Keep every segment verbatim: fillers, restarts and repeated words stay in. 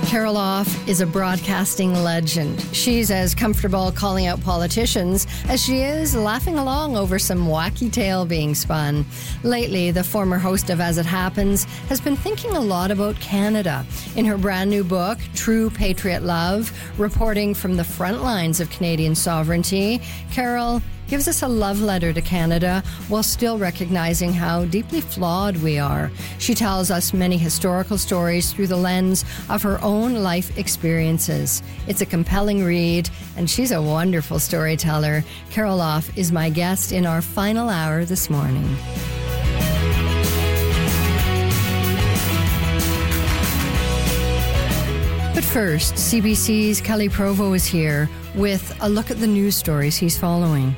Carol Off is a broadcasting legend. She's as comfortable calling out politicians as she is laughing along over some wacky tale being spun. Lately, the former host of As It Happens has been thinking a lot about Canada. In her brand new book, True Patriot Love, reporting from the front lines of Canadian sovereignty, Carol gives us a love letter to Canada while still recognizing how deeply flawed we are. She tells us many historical stories through the lens of her own life experiences. It's a compelling read, and she's a wonderful storyteller. Carol Off is my guest in our final hour this morning. But first, C B C's Kelly Provo is here with a look at the news stories he's following.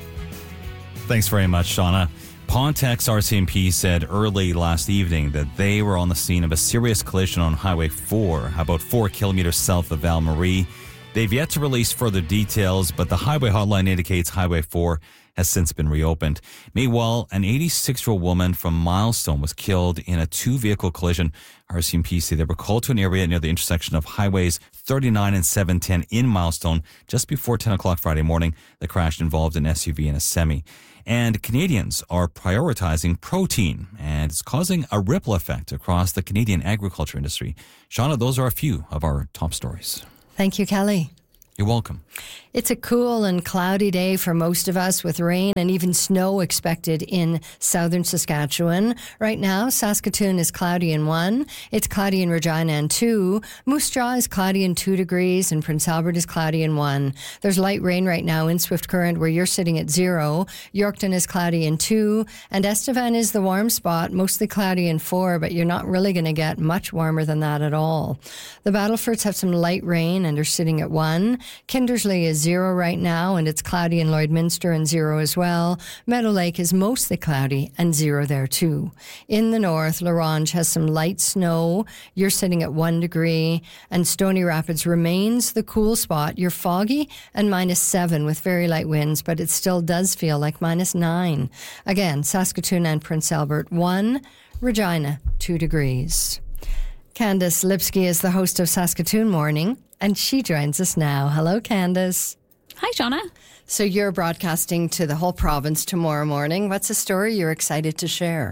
Thanks very much, Shauna. Pontex R C M P said early last evening that they were on the scene of a serious collision on Highway four, about four kilometers south of Val Marie. They've yet to release further details, but the highway hotline indicates Highway four has since been reopened. Meanwhile, an eighty-six-year-old woman from Milestone was killed in a two-vehicle collision. R C M P say they were called to an area near the intersection of Highways thirty-nine and seven ten in Milestone just before ten o'clock Friday morning. The crash involved an S U V and a semi. And Canadians are prioritizing protein, and it's causing a ripple effect across the Canadian agriculture industry. Shauna, those are a few of our top stories. Thank you, Kelly. You're welcome. It's a cool and cloudy day for most of us, with rain and even snow expected in southern Saskatchewan. Right now, Saskatoon is cloudy in one. It's cloudy in Regina in two. Moose Jaw is cloudy in two degrees, and Prince Albert is cloudy in one. There's light rain right now in Swift Current, where you're sitting at zero. Yorkton is cloudy in two, and Estevan is the warm spot, mostly cloudy in four, but you're not really going to get much warmer than that at all. The Battlefords have some light rain and are sitting at one. Kindersley is zero right now, and it's cloudy in Lloydminster and zero as well. Meadow Lake is mostly cloudy and zero there too. In the north, Larange has some light snow. You're sitting at one degree, and Stony Rapids remains the cool spot. You're foggy and minus seven with very light winds, but it still does feel like minus nine. Again, Saskatoon and Prince Albert one, Regina two degrees. Candace Lipsky is the host of Saskatoon Morning, and she joins us now. Hello, Candace. Hi, Shauna. So you're broadcasting to the whole province tomorrow morning. What's a story you're excited to share?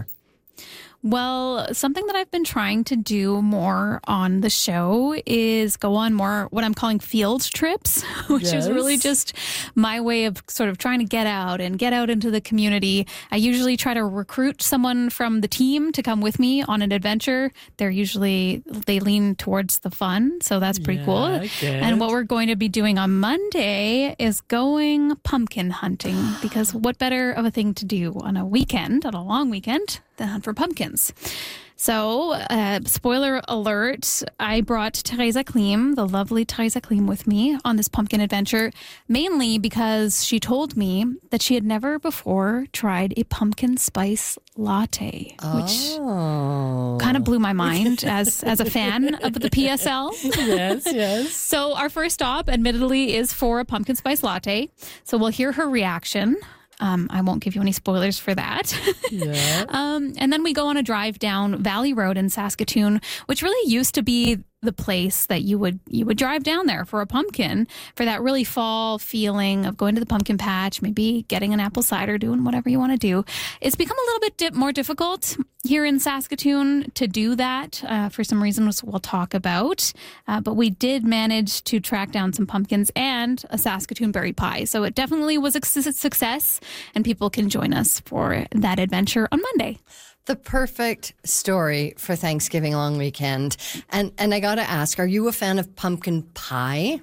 Well, something that I've been trying to do more on the show is go on more what I'm calling field trips, which yes. is really just my way of sort of trying to get out and get out into the community. I usually try to recruit someone from the team to come with me on an adventure. They're usually, they lean towards the fun, so that's pretty yeah, cool. Good. And what we're going to be doing on Monday is going pumpkin hunting, because what better of a thing to do on a weekend, on a long weekend, than hunt for pumpkins. So, uh, spoiler alert, I brought Teresa Klim, the lovely Teresa Klim, with me on this pumpkin adventure, mainly because she told me that she had never before tried a pumpkin spice latte, which oh. kind of blew my mind as, as a fan of the P S L. Yes, yes. So our first stop, admittedly, is for a pumpkin spice latte. So we'll hear her reaction. Um, I won't give you any spoilers for that. Yeah. um, and then we go on a drive down Valley Road in Saskatoon, which really used to be the place that you would you would drive down there for a pumpkin, for that really fall feeling of going to the pumpkin patch, maybe getting an apple cider, doing whatever you want to do. It's become a little bit dip, more difficult here in Saskatoon to do that uh, for some reasons we'll talk about. Uh, but we did manage to track down some pumpkins and a Saskatoon berry pie. So it definitely was a success, and people can join us for that adventure on Monday. The perfect story for Thanksgiving long weekend. And and I got to ask, are you a fan of pumpkin pie?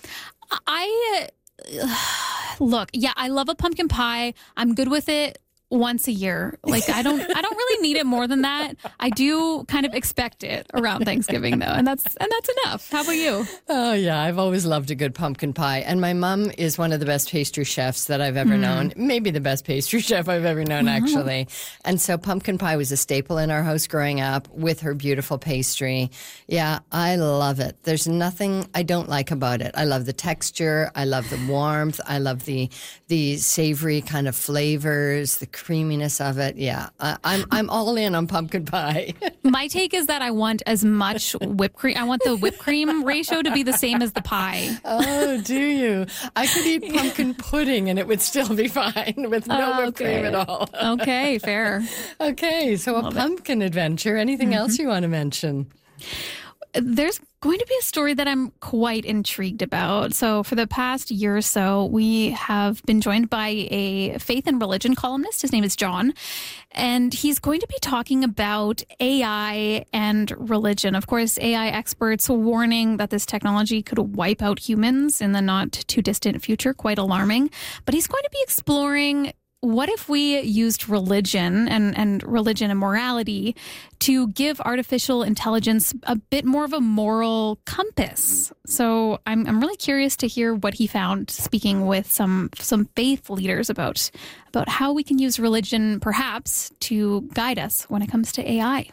I, uh, look, yeah, I love a pumpkin pie. I'm good with it once a year. Like, I don't I don't really need it more than that. I do kind of expect it around Thanksgiving, though, and that's and that's enough. How about you? Oh, yeah, I've always loved a good pumpkin pie, and my mom is one of the best pastry chefs that I've ever mm. known. Maybe the best pastry chef I've ever known, mm-hmm. actually. And so pumpkin pie was a staple in our house growing up with her beautiful pastry. Yeah, I love it. There's nothing I don't like about it. I love the texture. I love the warmth. I love the the savory kind of flavors, the creaminess of it. Yeah, uh, I'm I'm all in on pumpkin pie. My take is that I want as much whipped cream. I want the whipped cream ratio to be the same as the pie. Oh, do you? I could eat pumpkin pudding and it would still be fine with no Oh, whipped okay. cream at all. Okay, fair. Okay, so a pumpkin adventure. Anything Mm-hmm. else you want to mention? There's going to be a story that I'm quite intrigued about. So for the past year or so, we have been joined by a faith and religion columnist. His name is John, and he's going to be talking about A I and religion. Of course, A I experts warning that this technology could wipe out humans in the not too distant future. Quite alarming. But he's going to be exploring, what if we used religion and, and religion and morality to give artificial intelligence a bit more of a moral compass? So I'm I'm really curious to hear what he found speaking with some some faith leaders about about how we can use religion perhaps to guide us when it comes to A I.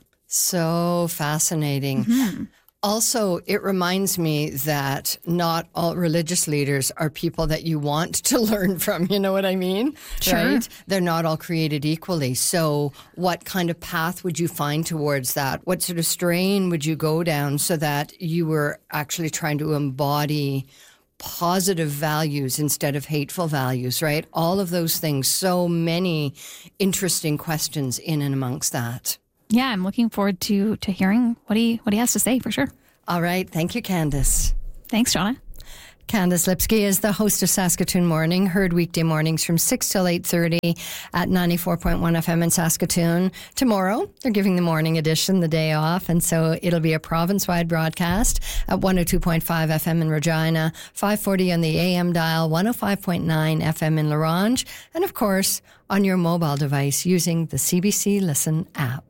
So fascinating. Mm-hmm. Also, it reminds me that not all religious leaders are people that you want to learn from. You know what I mean? Sure. Right? They're not all created equally. So what kind of path would you find towards that? What sort of strain would you go down so that you were actually trying to embody positive values instead of hateful values, right? All of those things. So many interesting questions in and amongst that. Yeah, I'm looking forward to to hearing what he what he has to say for sure. All right. Thank you, Candace. Thanks, Shauna. Candace Lipsky is the host of Saskatoon Morning, heard weekday mornings from six till eight thirty at ninety-four point one F M in Saskatoon. Tomorrow, they're giving the morning edition the day off, and so it'll be a province-wide broadcast at one oh two point five F M in Regina, five forty on the A M dial, one oh five point nine F M in La Ronge, and of course, on your mobile device using the C B C Listen app.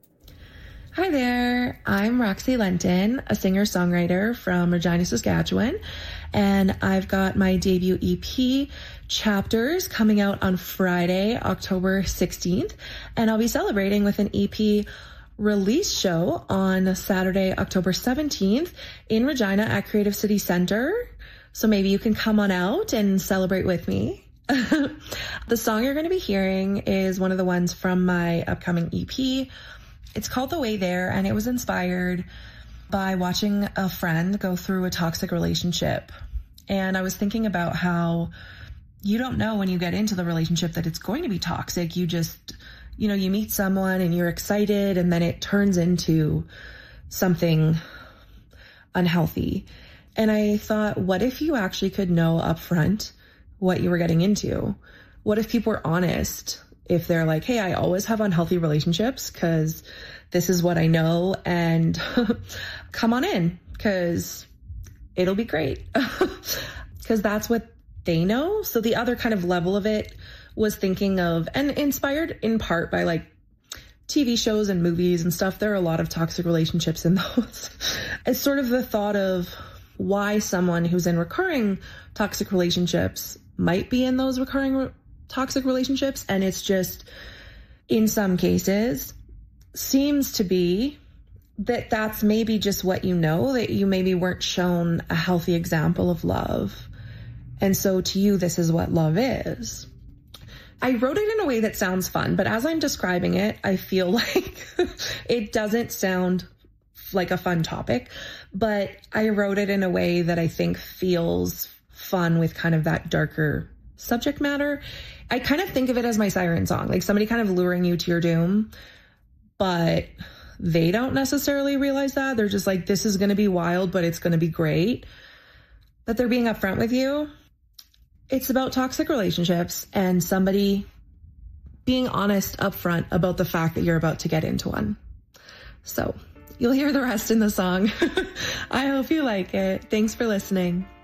Hi there, I'm Roxy Lenton, a singer-songwriter from Regina, Saskatchewan, and I've got my debut E P, Chapters, coming out on Friday, October sixteenth, and I'll be celebrating with an E P release show on Saturday, October seventeenth in Regina at Creative City Centre, so maybe you can come on out and celebrate with me. The song you're going to be hearing is one of the ones from my upcoming E P. It's called The Way There, and it was inspired by watching a friend go through a toxic relationship. And I was thinking about how you don't know when you get into the relationship that it's going to be toxic. You just, you know, you meet someone and you're excited, and then it turns into something unhealthy. And I thought, what if you actually could know up front what you were getting into? What if people were honest? If they're like, hey, I always have unhealthy relationships because this is what I know, and come on in because it'll be great, because that's what they know. So the other kind of level of it was thinking of, and inspired in part by like T V shows and movies and stuff. There are a lot of toxic relationships in those. It's sort of the thought of why someone who's in recurring toxic relationships might be in those recurring re- toxic relationships. And it's just, in some cases, seems to be that that's maybe just what you know, that you maybe weren't shown a healthy example of love. And so to you, this is what love is. I wrote it in a way that sounds fun, but as I'm describing it, I feel like it doesn't sound like a fun topic, but I wrote it in a way that I think feels fun with kind of that darker subject matter. I kind of think of it as my siren song, like somebody kind of luring you to your doom, but they don't necessarily realize that. They're just like, this is going to be wild, but it's going to be great. But they're being upfront with you. It's about toxic relationships and somebody being honest upfront about the fact that you're about to get into one. So you'll hear the rest in the song. I hope you like it. Thanks for listening.